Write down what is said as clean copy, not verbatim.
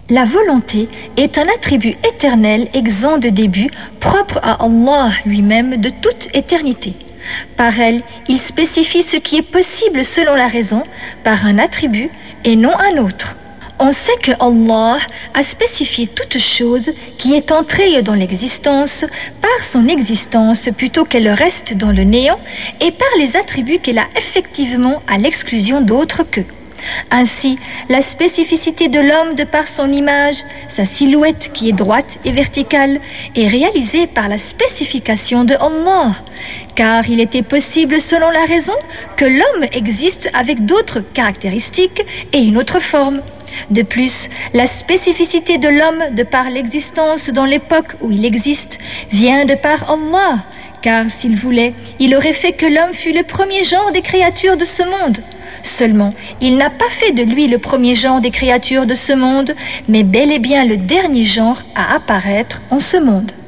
La volonté est un attribut éternel exempt de début, propre à Allah lui-même de toute éternité. Par elle, il spécifie ce qui est possible selon la raison, par un attribut et non un autre. On sait que Allah a spécifié toute chose qui est entrée dans l'existence par son existence plutôt qu'elle reste dans le néant et par les attributs qu'elle a effectivement à l'exclusion d'autres qu'eux. Ainsi, la spécificité de l'homme de par son image, sa silhouette qui est droite et verticale, est réalisée par la spécification de Allah. Car il était possible, selon la raison, que l'homme existe avec d'autres caractéristiques et une autre forme. De plus, la spécificité de l'homme de par l'existence dans l'époque où il existe vient de par Allah, car s'il voulait, il aurait fait que l'homme fût le premier genre des créatures de ce monde. Seulement, il n'a pas fait de lui le premier genre des créatures de ce monde, mais bel et bien le dernier genre à apparaître en ce monde.